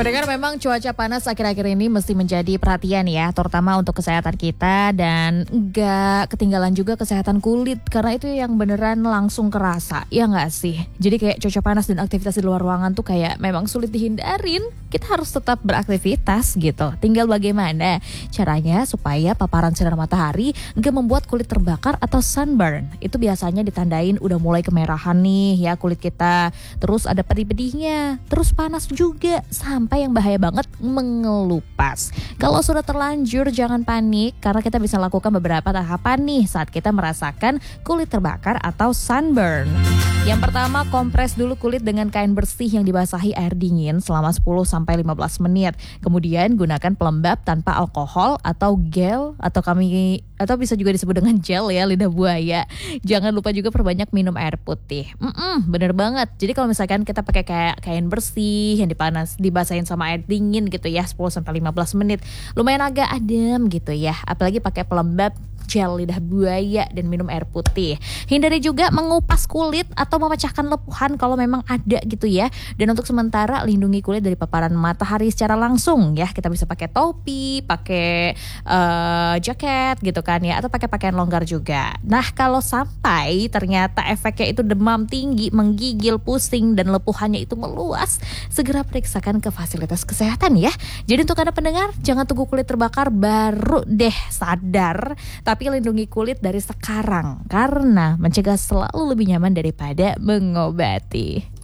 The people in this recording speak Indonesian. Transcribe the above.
Mendengar memang cuaca panas akhir-akhir ini mesti menjadi perhatian ya, terutama untuk kesehatan kita dan nggak ketinggalan juga kesehatan kulit karena itu yang beneran langsung kerasa, ya nggak sih? Jadi kayak cuaca panas dan aktivitas di luar ruangan tuh kayak memang sulit dihindarin. Kita harus tetap beraktivitas gitu. Tinggal bagaimana caranya supaya paparan sinar matahari nggak membuat kulit terbakar atau sunburn. Itu biasanya ditandain udah mulai kemerahan nih ya kulit kita. Terus ada pedih-pedihnya, terus panas juga sampai yang bahaya banget mengelupas. Kalau sudah terlanjur jangan panik karena kita bisa lakukan beberapa tahapan nih saat kita merasakan kulit terbakar atau sunburn. Yang pertama, kompres dulu kulit dengan kain bersih yang dibasahi air dingin selama 10-15 menit. Kemudian gunakan pelembab tanpa alkohol atau gel atau bisa juga disebut dengan gel ya, lidah buaya. Jangan lupa juga perbanyak minum air putih. Bener banget. Jadi kalau misalkan kita pakai kayak kain bersih yang dibasahin sama air dingin gitu ya 10-15 menit, lumayan agak adem gitu ya. Apalagi pakai pelembab gel lidah buaya dan minum air putih. Hindari juga mengupas kulit atau memecahkan lepuhan kalau memang ada gitu ya. Dan untuk sementara lindungi kulit dari paparan matahari secara langsung ya. Kita bisa pakai topi, pakai jaket gitu kan ya, atau pakai pakaian longgar juga. Nah, kalau sampai ternyata efeknya itu demam tinggi, menggigil, pusing dan lepuhannya itu meluas, segera periksakan ke fasilitas kesehatan ya. Jadi untuk Anda pendengar, jangan tunggu kulit terbakar baru deh sadar, tapi lindungi kulit dari sekarang karena mencegah selalu lebih nyaman daripada mengobati.